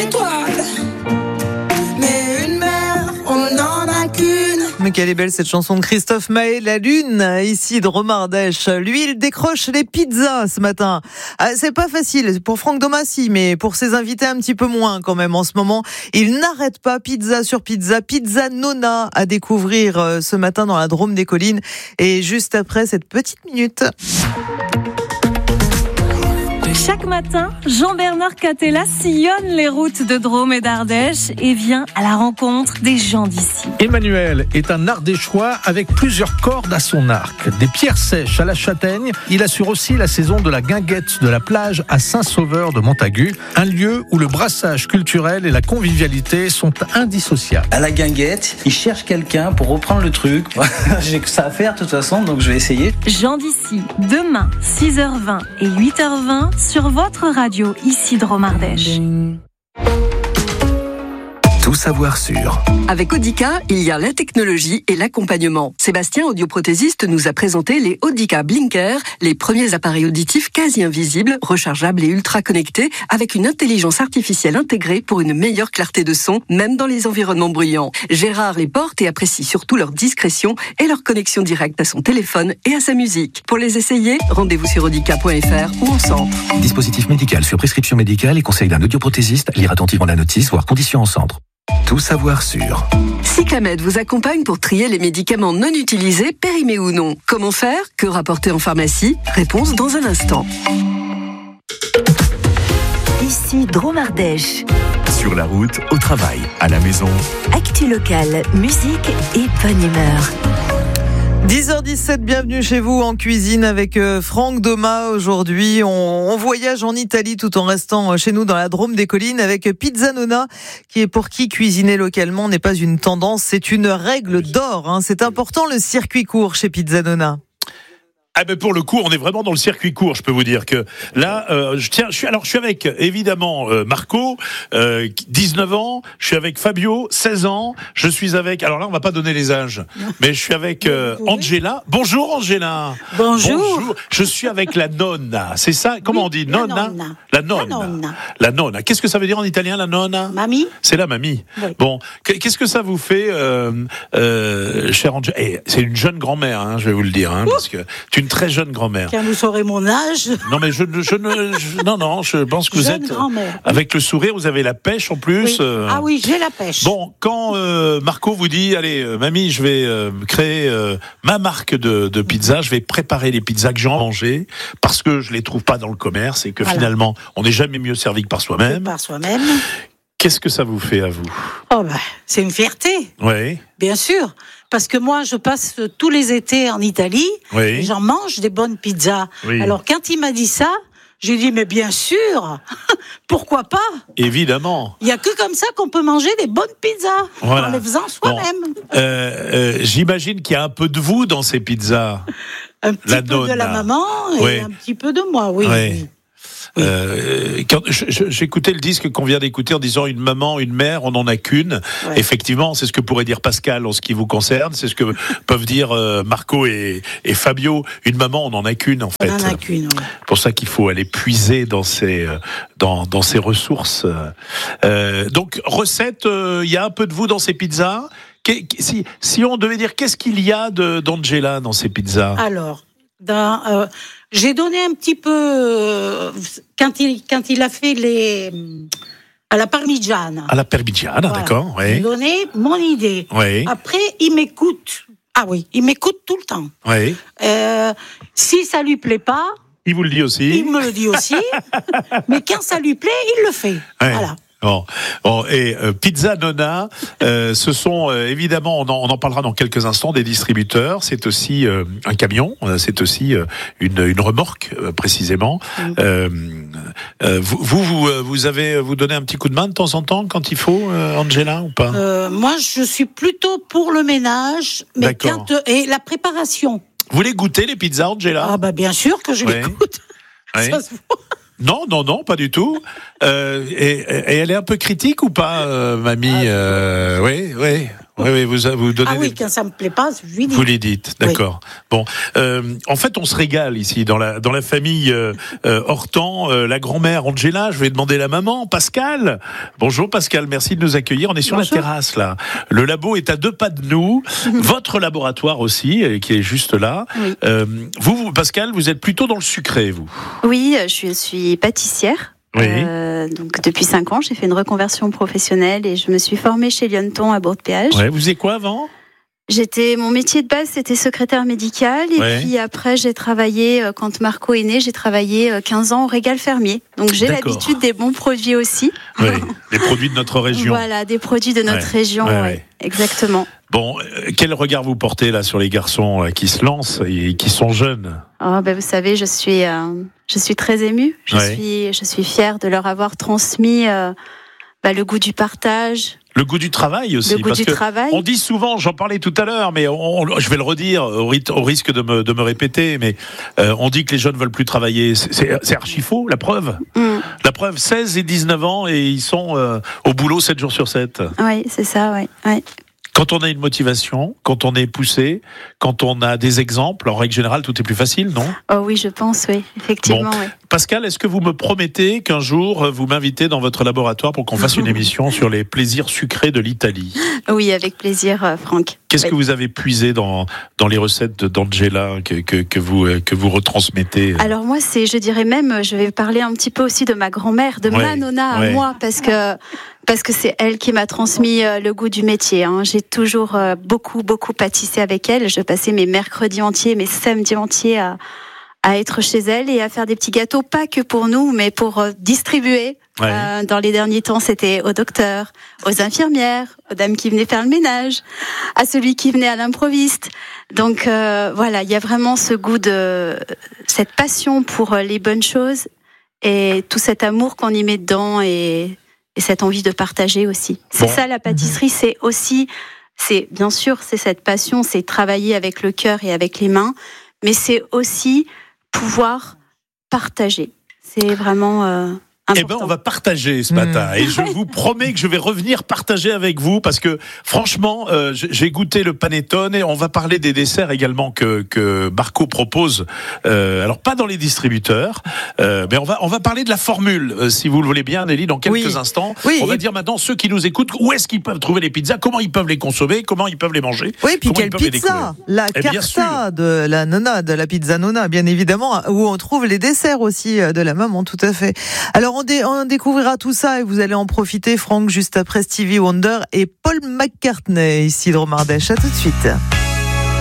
étoile. Mais une mère, on n'en a qu'une. Mais quelle est belle cette chanson de Christophe Maé, La Lune, ici de Romardèche. Lui, il décroche les pizzas ce matin. C'est pas facile pour Franck Domassi, mais pour ses invités un petit peu moins quand même en ce moment. Il n'arrête pas, pizza sur pizza, Pizza Nonna à découvrir ce matin dans la Drôme des Collines. Et juste après cette petite minute. Chaque matin, Jean-Bernard Catella sillonne les routes de Drôme et d'Ardèche et vient à la rencontre des gens d'ici. Emmanuel est un Ardéchois avec plusieurs cordes à son arc. Des pierres sèches à la châtaigne, il assure aussi la saison de la guinguette de la plage à Saint-Sauveur de Montagu, un lieu où le brassage culturel et la convivialité sont indissociables. À la guinguette, il cherche quelqu'un pour reprendre le truc. J'ai que ça à faire de toute façon, donc je vais essayer. Gens d'ici, demain, 6h20 et 8h20 sur votre radio, ici de Romardèche. Tout savoir sur. Avec Audica, il y a la technologie et l'accompagnement. Sébastien, audioprothésiste, nous a présenté les Audica Blinker, les premiers appareils auditifs quasi invisibles, rechargeables et ultra connectés, avec une intelligence artificielle intégrée pour une meilleure clarté de son, même dans les environnements bruyants. Gérard les porte et apprécie surtout leur discrétion et leur connexion directe à son téléphone et à sa musique. Pour les essayer, rendez-vous sur audica.fr ou en centre. Dispositif médical sur prescription médicale et conseil d'un audioprothésiste. Lire attentivement la notice, voire conditions en centre. Tout savoir sur. Cyclamed vous accompagne pour trier les médicaments non utilisés, périmés ou non. Comment faire? Que rapporter en pharmacie? Réponse dans un instant. Ici Drôme Ardèche. Sur la route, au travail, à la maison. Actu locale, musique et bonne humeur. 10h17, bienvenue chez vous en cuisine avec Franck Doma. Aujourd'hui, on voyage en Italie tout en restant chez nous dans la Drôme des Collines avec Pizza Nonna, qui est pour qui cuisiner localement n'est pas une tendance, c'est une règle d'or. Hein. C'est important le circuit court chez Pizza Nonna. Ah ben pour le coup, on est vraiment dans le circuit court. Je peux vous dire que là, je suis avec évidemment Marco, 19 ans. Je suis avec Fabio, 16 ans. Je suis avec. Alors là, on va pas donner les âges, mais je suis avec Angela. Bonjour Angela. Bonjour. Je suis avec la nonna. C'est ça? Comment on dit? Nonna. La nonna. La nonna. Qu'est-ce que ça veut dire en italien, la nonna? Mamie. C'est la mamie. Oui. Bon, qu'est-ce que ça vous fait, chère Angela? C'est une jeune grand-mère, hein, je vais vous le dire, hein, parce que une très jeune grand-mère. Car vous saurez mon âge. Non, mais je pense que vous êtes grand-mère. avec le sourire, vous avez la pêche en plus. Oui. Ah oui, j'ai la pêche. Bon, quand Marco vous dit, allez, mamie, je vais créer ma marque de pizza, je vais préparer les pizzas que j'ai mangées parce que je les trouve pas dans le commerce et que finalement, on n'est jamais mieux servi que par soi-même. Par soi-même. Qu'est-ce que ça vous fait à vous? Oh ben, c'est une fierté. Oui. Bien sûr. Parce que moi, je passe tous les étés en Italie et j'en mange des bonnes pizzas. Oui. Alors, quand il m'a dit ça, j'ai dit, mais bien sûr, pourquoi pas? Évidemment. Il n'y a que comme ça qu'on peut manger des bonnes pizzas, en les faisant soi-même. Bon. J'imagine qu'il y a un peu de vous dans ces pizzas. Un petit peu de la maman et un petit peu de moi, oui. Oui. Quand j'écoutais le disque qu'on vient d'écouter en disant une maman, une mère, on n'en a qu'une. Ouais. Effectivement, c'est ce que pourrait dire Pascal en ce qui vous concerne. C'est ce que peuvent dire Marco et Fabio. Une maman, on n'en a qu'une en fait. On n'en a qu'une. Oui. Pour ça qu'il faut aller puiser dans ses ressources. Donc recette, il y a un peu de vous dans ces pizzas. Si on devait dire qu'est-ce qu'il y a d'Angela dans ces pizzas? Alors. J'ai donné un petit peu quand il a fait à la parmigiana. À la parmigiana, voilà. D'accord. Oui. J'ai donné mon idée. Oui. Après, il m'écoute. Ah oui, il m'écoute tout le temps. Oui. Si ça lui plaît pas, il vous le dit aussi. Il me le dit aussi. Mais quand ça lui plaît, il le fait. Ouais. Voilà. Bon, et Pizza Nonna, ce sont évidemment, on en parlera dans quelques instants, des distributeurs. C'est aussi un camion, c'est aussi une remorque précisément. Vous donnez un petit coup de main de temps en temps quand il faut, Angela, ou pas? Moi, je suis plutôt pour le ménage, mais et la préparation. Vous les goûtez les pizzas, Angela? Ah bah bien sûr que je les goûte. Oui. Ça se voit. Non, pas du tout. Et elle est un peu critique ou pas, mamie? Oui. Oui, vous donnez. Ah oui, quand ça me plaît pas, je lui dis. Vous les dites, d'accord. Oui. Bon, en fait, on se régale ici dans la famille Hortan. La grand-mère Angela, je vais demander la maman Pascal. Bonjour Pascal, merci de nous accueillir. On est sur Bonjour. la terrasse là. Le labo est à 2 pas de nous. Votre laboratoire aussi, qui est juste là. Oui. Vous, Pascal, vous êtes plutôt dans le sucré, vous. Oui, je suis pâtissière. Oui. Donc depuis 5 ans, j'ai fait une reconversion professionnelle et je me suis formée chez Lionton à Bourg-de-Péage. Ouais, vous faisiez quoi avant ? Mon métier de base, c'était secrétaire médicale. Et puis après, j'ai travaillé, quand Marco est né, j'ai travaillé 15 ans au régal fermier. Donc j'ai l'habitude des bons produits aussi. Oui, des produits de notre région. Voilà, des produits de notre région, exactement. Bon, quel regard vous portez là sur les garçons qui se lancent et qui sont jeunes ? Vous savez, je suis très émue. Je suis fière de leur avoir transmis le goût du partage. Le goût du travail aussi. Travail. On dit souvent, j'en parlais tout à l'heure, mais je vais le redire au risque de me répéter, mais on dit que les jeunes veulent plus travailler. C'est archi faux, la preuve. La preuve, 16 et 19 ans et ils sont au boulot 7 jours sur 7. Oui, c'est ça, oui. Quand on a une motivation, quand on est poussé, quand on a des exemples, en règle générale, tout est plus facile, non ? Oh oui, je pense, oui, effectivement. Bon. Oui. Pascal, est-ce que vous me promettez qu'un jour, vous m'invitez dans votre laboratoire pour qu'on fasse une émission sur les plaisirs sucrés de l'Italie ? Oui, avec plaisir, Franck. Qu'est-ce que vous avez puisé dans les recettes d'Angela que vous retransmettez ? Alors moi, je dirais même, je vais parler un petit peu aussi de ma grand-mère, de ma nonna à moi, parce que c'est elle qui m'a transmis le goût du métier. J'ai toujours beaucoup pâtissé avec elle. Je passais mes mercredis entiers, mes samedis entiers à être chez elle et à faire des petits gâteaux, pas que pour nous, mais pour distribuer. Dans les derniers temps, c'était aux docteurs, aux infirmières, aux dames qui venaient faire le ménage, à celui qui venait à l'improviste. Donc voilà, il y a vraiment ce goût cette passion pour les bonnes choses et tout cet amour qu'on y met dedans et cette envie de partager aussi. C'est ça la pâtisserie, c'est bien sûr, c'est cette passion, c'est travailler avec le cœur et avec les mains, mais c'est aussi pouvoir partager. C'est vraiment on va partager ce matin et je vous promets que je vais revenir partager avec vous parce que franchement, j'ai goûté le panettone et on va parler des desserts également que Marco propose. Alors pas dans les distributeurs, mais on va parler de la formule, si vous le voulez bien, Nelly, dans quelques instants. Oui, on va dire maintenant ceux qui nous écoutent où est-ce qu'ils peuvent trouver les pizzas, comment ils peuvent les consommer, comment ils peuvent les manger. Oui, puis quelle pizza ? La carta de la nonna, de la pizza nonna, bien évidemment, où on trouve les desserts aussi de la maman, tout à fait. Alors on découvrira tout ça et vous allez en profiter, Franck, juste après Stevie Wonder et Paul McCartney, ici de Romardèche. À tout de suite.